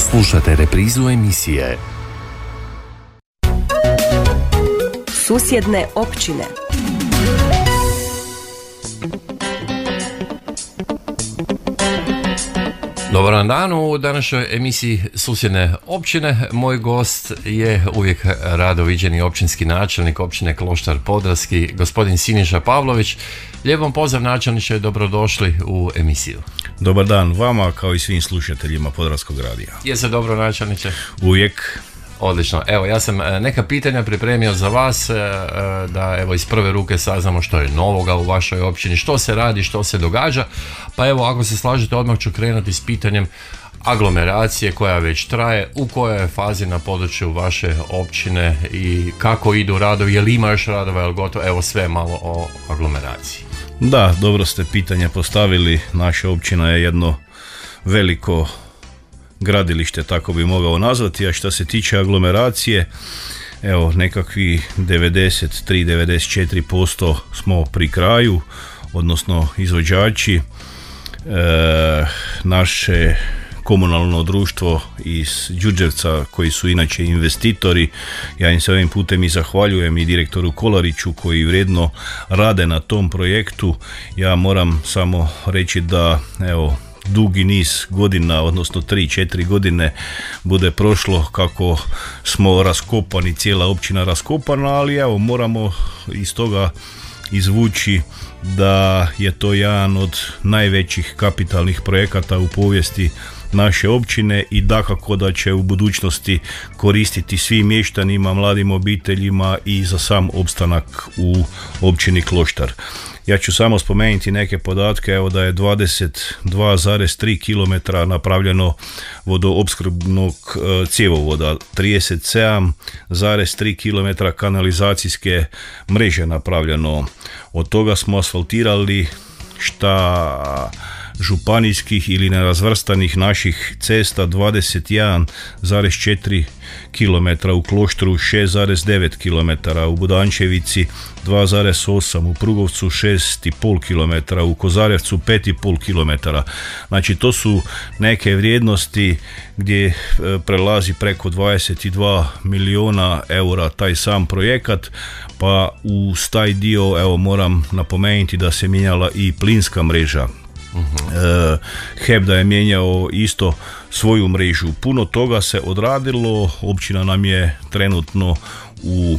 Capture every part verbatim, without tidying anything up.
Slušate reprizu emisije Susjedne općine. Dobar dan, u današnjoj emisiji Susjedne općine moj gost je uvijek rado viđeni općinski načelnik općine Kloštar Podravski, gospodin Siniša Pavlović. Lijep vam pozdrav načelniče, dobrodošli u emisiju. Dobar dan vama kao i svim slušateljima Podravskog radija. Jeste dobro načelniče? Uvijek. Odlično. Evo, ja sam neka pitanja pripremio za vas da evo iz prve ruke saznamo što je novoga u vašoj općini, što se radi, što se događa. Pa evo, ako se slažete, odmah ću krenuti s pitanjem aglomeracije koja već traje, u kojoj je fazi na području vaše općine i kako idu radovi, je li ima još radova, je li gotovo, evo sve malo o aglomeraciji. Da, dobro ste pitanje postavili. Naša općina je jedno veliko gradilište, tako bi mogao nazvati, a što se tiče aglomeracije, evo nekakvi devedeset tri do devedeset četiri posto smo pri kraju, odnosno izvođači. E, naše komunalno društvo iz Đurđevca, koji su inače investitori, ja im se ovim putem i zahvaljujem, i direktoru Kolariću koji vrijedno rade na tom projektu. Ja moram samo reći da evo dugi niz godina, odnosno tri četiri godine bude prošlo kako smo raskopani, cijela općina raskopana, ali evo moramo iz toga izvući da je to jedan od najvećih kapitalnih projekata u povijesti naše općine i dakako da će u budućnosti koristiti svim mještanima, mladim obiteljima i za sam opstanak u općini Kloštar. Ja ću samo spomenuti neke podatke, evo da je dvadeset dva zarez tri kilometra napravljeno vodoopskrbnog e, cjevovoda, trideset sedam zarez tri kilometra kanalizacijske mreže napravljeno. Od toga smo asfaltirali šta županijskih ili nerazvrstanih naših cesta dvadeset jedan zarez četiri kilometra, u Kloštru šest zarez devet kilometara, u Budančevici dva zarez osam, u Prugovcu šest zarez pet kilometara, u Kozarevcu pet zarez pet kilometara. Znači to su neke vrijednosti gdje prelazi preko dvadeset dva milijuna eura taj sam projekat, pa uz taj dio evo moram napomenuti da se mijenjala i plinska mreža. Uh-huh. H E P da je mijenjao isto svoju mrežu. Puno toga se odradilo, općina nam je trenutno u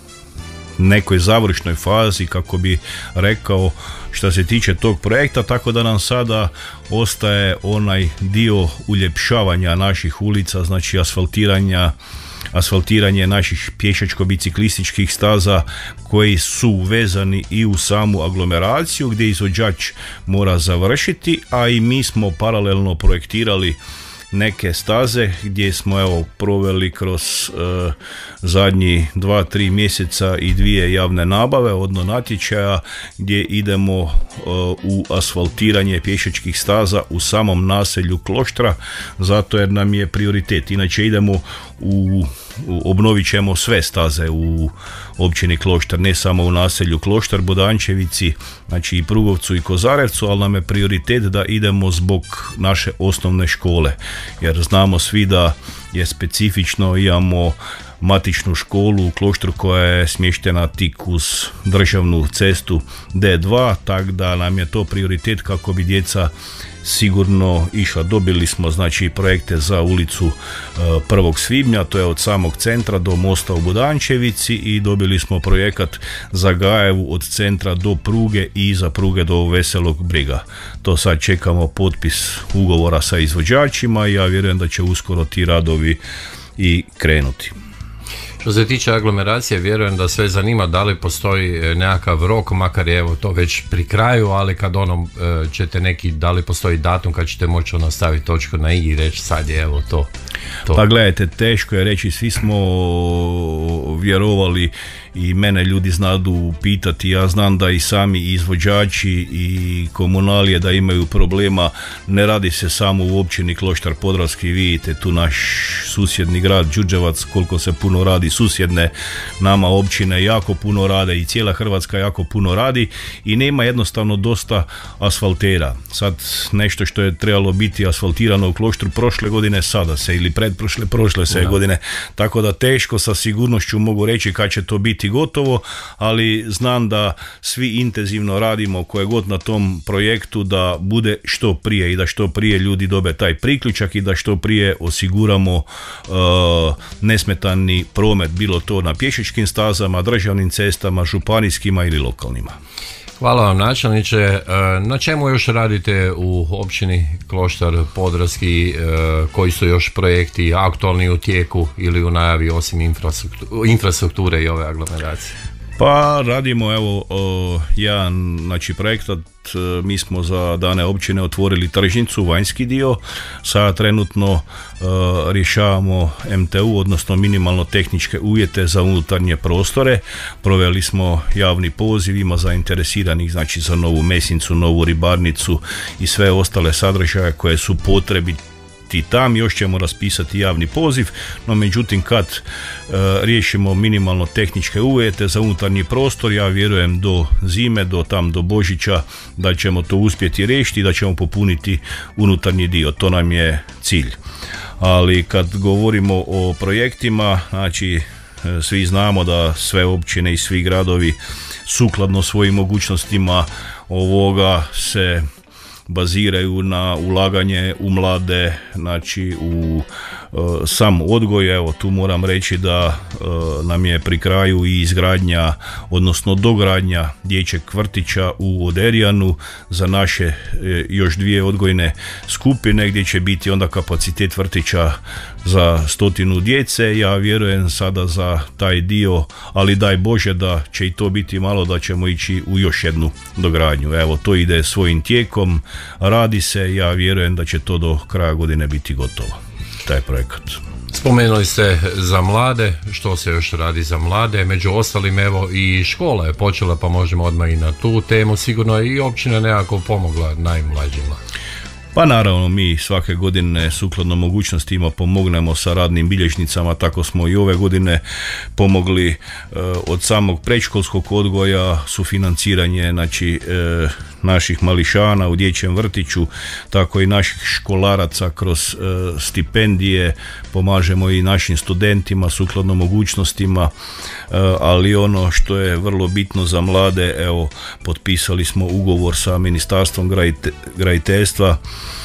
nekoj završnoj fazi, kako bi rekao, što se tiče tog projekta, tako da nam sada ostaje onaj dio uljepšavanja naših ulica, znači asfaltiranja asfaltiranje naših pješačko-biciklističkih staza koji su vezani i u samu aglomeraciju gdje izvođač mora završiti, a i mi smo paralelno projektirali neke staze gdje smo evo proveli kroz uh, zadnji dva, tri mjeseca i dvije javne nabave, odno natječaja gdje idemo uh, u asfaltiranje pješačkih staza u samom naselju Kloštra, zato jer nam je prioritet. Inače idemo u, u obnovit ćemo sve staze u općini Kloštar, ne samo u naselju Kloštar, Budančevici, znači i Prugovcu i Kozarevcu, ali nam je prioritet da idemo zbog naše osnovne škole, jer znamo svi da je specifično, imamo matičnu školu u Kloštru koja je smještena tik uz državnu cestu D dva, tako da nam je to prioritet kako bi djeca sigurno išla. Dobili smo znači projekte za ulicu prvog svibnja, to je od samog centra do mosta u Budančevici, i dobili smo projekat za Gajevu od centra do pruge i za pruge do Veselog Briga. To sad čekamo potpis ugovora sa izvođačima i ja vjerujem da će uskoro ti radovi i krenuti. Što se tiče aglomeracije, vjerujem da sve zanima da li postoji nekakav rok, makar je evo to već pri kraju, ali kad ono ćete neki, da li postoji datum kad ćete moći ono staviti točku na i i reći sad je evo to, to. Pa gledajte, teško je reći, svi smo vjerovali i mene ljudi znadu pitati, ja znam da i sami izvođači i komunalije da imaju problema, ne radi se samo u općini Kloštar Podravski, vidite tu naš susjedni grad Đurđevac koliko se puno radi, susjedne nama općine jako puno rade i cijela Hrvatska jako puno radi i nema jednostavno dosta asfaltera. Sad nešto što je trebalo biti asfaltirano u Kloštru prošle godine sada se ili pretprošle prošle se da. godine, tako da teško sa sigurnošću mogu reći kad će to biti gotovo, ali znam da svi intenzivno radimo koje god na tom projektu da bude što prije i da što prije ljudi dobe taj priključak i da što prije osiguramo uh, nesmetani promet, bilo to na pješačkim stazama, državnim cestama, županijskima ili lokalnima. Hvala vam načelniče. Na čemu još radite u općini Kloštar Podravski, koji su još projekti aktualni u tijeku ili u najavi osim infrastrukture, infrastrukture i ove aglomeracije? Pa radimo evo o, jedan znači projekat, mi smo za dane općine otvorili tržnicu, vanjski dio, sada trenutno e, rješavamo em te u, odnosno minimalno tehničke uvjete za unutarnje prostore, proveli smo javni poziv, ima zainteresiranih znači za novu mesnicu, novu ribarnicu i sve ostale sadržaje koje su potrebiti tam, još ćemo raspisati javni poziv, no međutim kad e, riješimo minimalno tehničke uvjete za unutarnji prostor, ja vjerujem do zime, do tam do Božića da ćemo to uspjeti riješiti i da ćemo popuniti unutarnji dio, to nam je cilj. Ali kad govorimo o projektima, znači e, svi znamo da sve općine i svi gradovi sukladno svojim mogućnostima ovoga se baziraju na ulaganje u mlade, znači u e, sam odgoj. Evo tu moram reći da e, nam je pri kraju i izgradnja, odnosno dogradnja dječjeg vrtića u Oderijanu za naše e, još dvije odgojne skupine gdje će biti onda kapacitet vrtića za stotinu djece. Ja vjerujem sada za taj dio, ali daj Bože da će i to biti malo, da ćemo ići u još jednu dogradnju. Evo to ide svojim tijekom, radi se, ja vjerujem da će to do kraja godine biti gotovo, taj projekat. Spomenuli ste za mlade, što se još radi za mlade, među ostalim evo i škola je počela, pa možemo odmah i na tu temu, sigurno je i općina nekako pomogla najmlađima. Pa naravno mi svake godine sukladno mogućnostima pomognemo sa radnim bilježnicama, tako smo i ove godine pomogli e, od samog predškolskog odgoja, sufinanciranje znači e, naših mališana u dječjem vrtiću, tako i naših školaraca kroz e, stipendije, pomažemo i našim studentima sukladno mogućnostima, e, ali ono što je vrlo bitno za mlade, evo potpisali smo ugovor sa Ministarstvom gradite, graditeljstva,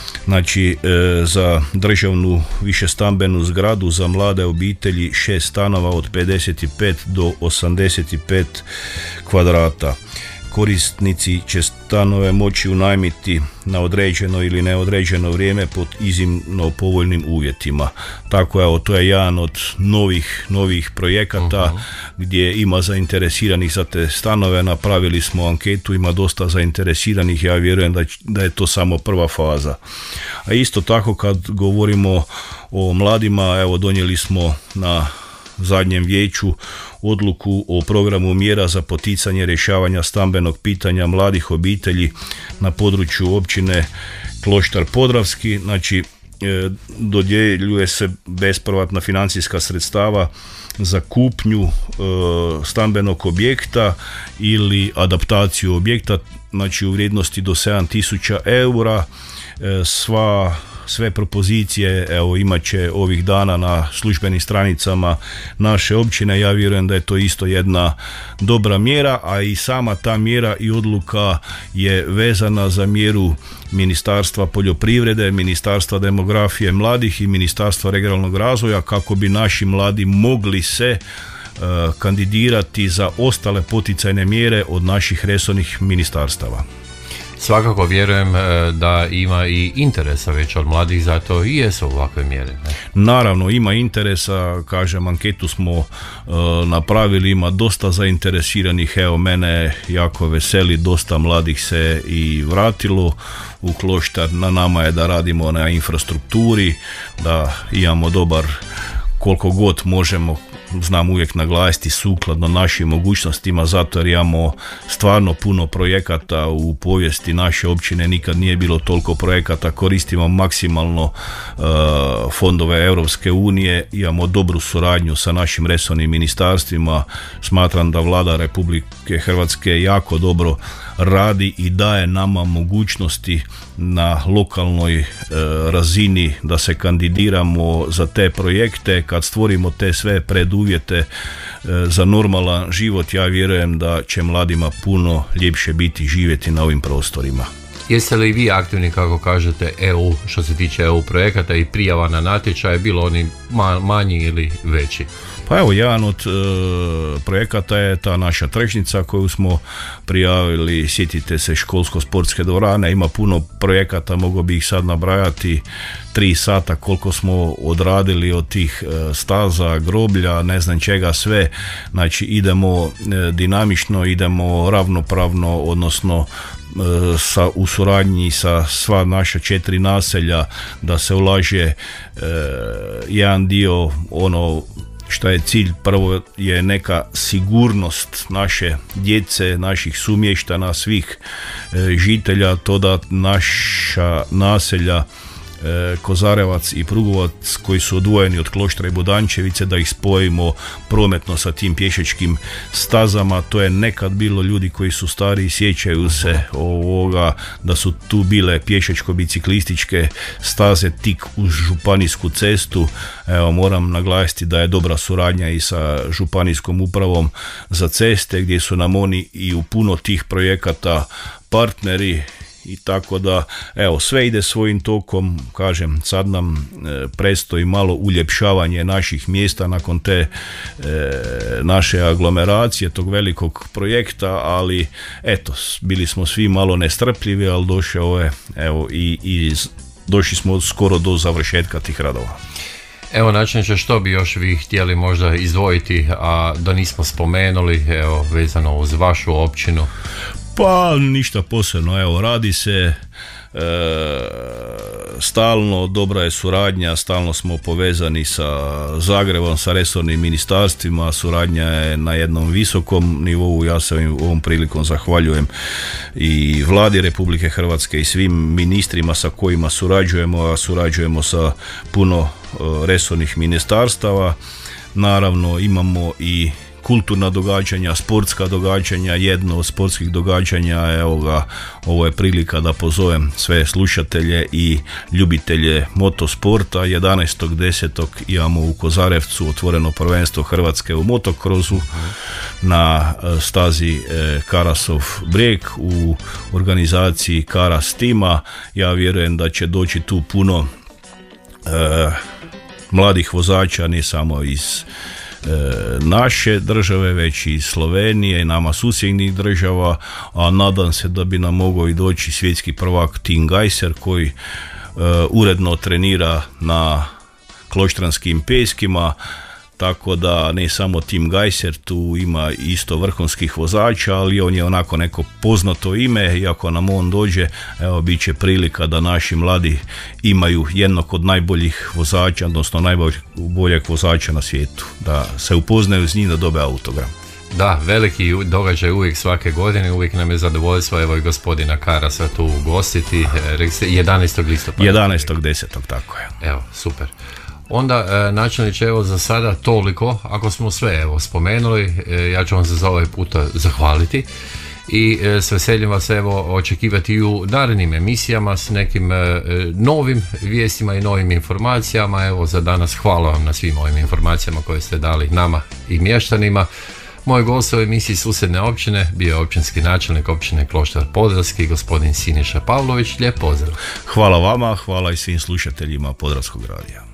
znači e, za državnu višestambenu zgradu za mlade obitelji, šest stanova od pedeset pet do osamdeset pet kvadrata. Korisnici će stanove moći unajmiti na određeno ili neodređeno vrijeme pod iznimno povoljnim uvjetima. Tako evo, to je jedan od novih, novih projekata uh-huh. gdje ima zainteresiranih za te stanove. Napravili smo anketu, ima dosta zainteresiranih, ja vjerujem da, da je to samo prva faza. A isto tako kad govorimo o mladima, evo donijeli smo na zadnjem vijeću odluku o programu mjera za poticanje rješavanja stambenog pitanja mladih obitelji na području općine Kloštar Podravski. Znači e, dodjeljuje se bespovratna financijska sredstava za kupnju e, stambenog objekta ili adaptaciju objekta, znači u vrijednosti do sedam tisuća eura. E, sva Sve propozicije evo imat će ovih dana na službenim stranicama naše općine. Ja vjerujem da je to isto jedna dobra mjera, a i sama ta mjera i odluka je vezana za mjeru Ministarstva poljoprivrede, Ministarstva demografije mladih i Ministarstva regionalnog razvoja kako bi naši mladi mogli se uh, kandidirati za ostale poticajne mjere od naših resornih ministarstava. Svakako vjerujem da ima i interesa već od mladih, zato i jesu ovakve mjere. Ne? Naravno ima interesa, kažem, anketu smo uh, napravili, ima dosta zainteresiranih, evo mene jako veseli, dosta mladih se i vratilo u Kloštar. Na nama je da radimo na infrastrukturi, da imamo dobar, koliko god možemo znam uvijek naglasiti, sukladno našim mogućnostima, zato jer imamo stvarno puno projekata u povijesti naše općine, nikad nije bilo toliko projekata, koristimo maksimalno uh, fondove Europske unije, imamo dobru suradnju sa našim resornim ministarstvima, smatram da Vlada Republike Hrvatske jako dobro radi i daje nama mogućnosti na lokalnoj e, razini da se kandidiramo za te projekte. Kad stvorimo te sve preduvjete e, za normalan život, ja vjerujem da će mladima puno ljepše biti živjeti na ovim prostorima. Jeste li vi aktivni, kako kažete, E U, što se tiče E U projekata i prijava na natječaje, bilo oni manji ili veći? Pa evo, jedan od e, projekata je ta naša tržnica koju smo prijavili, sjetite se školsko-sportske dvorane, ima puno projekata, mogu bi ih sad nabrajati, tri sata koliko smo odradili od tih e, staza, groblja, ne znam čega sve, znači idemo e, dinamično, idemo ravnopravno, odnosno sa, u suradnji sa sva naša četiri naselja, da se ulaže e, jedan dio, ono što je cilj, prvo je neka sigurnost naše djece, naših sumještana, svih e, žitelja, to da naša naselja Kozarevac i Prugovac koji su odvojeni od Kloštra i Bodančevice, da ih spojimo prometno sa tim pješačkim stazama. To je nekad bilo, ljudi koji su stariji sjećaju se ovoga da su tu bile pješačko-biciklističke staze tik uz županijsku cestu. Evo, moram naglasiti da je dobra suradnja i sa županijskom upravom za ceste, gdje su nam oni i u puno tih projekata partneri. I tako da, evo, sve ide svojim tokom, kažem, sad nam e, predstoji malo uljepšavanje naših mjesta nakon te e, naše aglomeracije, tog velikog projekta, ali eto, bili smo svi malo nestrpljivi, ali došao je, evo, i, i došli smo skoro do završetka tih radova. Evo, načelniče, što bi još vi htjeli možda izdvojiti, a da nismo spomenuli, evo, vezano uz vašu općinu? Pa ništa posebno, evo, radi se e, stalno, dobra je suradnja, stalno smo povezani sa Zagrebom, sa resornim ministarstvima, suradnja je na jednom visokom nivou. Ja se im ovom prilikom zahvaljujem i Vladi Republike Hrvatske i svim ministrima sa kojima surađujemo, a surađujemo sa puno e, resornih ministarstava. Naravno, imamo i kulturna događanja, sportska događanja. Jedno od sportskih događanja, evo ga, ovo je prilika da pozovem sve slušatelje i ljubitelje motosporta. jedanaestog desetog imamo u Kozarevcu otvoreno prvenstvo Hrvatske u motokrosu na stazi Karasov Brijeg u organizaciji Karas tima. Ja vjerujem da će doći tu puno e, mladih vozača, ne samo iz naše države, već i Slovenije i nama susjednih država, a nadam se da bi nam mogao i doći svjetski prvak Tim Gajser koji uh, uredno trenira na kloštranskim peskima, tako da ne samo Tim Gajser, tu ima isto vrhunskih vozača, ali on je onako neko poznato ime i ako nam on dođe, evo, bit će prilika da naši mladi imaju jednog od najboljih vozača, odnosno najboljeg vozača na svijetu, da se upoznaju s njim, da dobe autogram. Da, veliki događaj uvijek svake godine, uvijek nam je zadovoljstvo, evo, i gospodina Karasa tu ugostiti, jedanaestog listopada. jedanaestog desetog, tako je. Evo, super. Onda, načelniče, evo, za sada toliko. Ako smo sve, evo, spomenuli, ja ću vam se za ovaj puta zahvaliti i s veseljem vas, evo, očekivati i u narednim emisijama s nekim novim vijestima i novim informacijama. Evo, za danas hvala vam na svim ovim informacijama koje ste dali nama i mještanima. Moj gost u emisiji Susjedne općine bio je općinski načelnik općine Kloštar Podravski, gospodin Siniša Pavlović. Lijep pozdrav. Hvala vama, hvala i svim slušateljima Podravskog radija.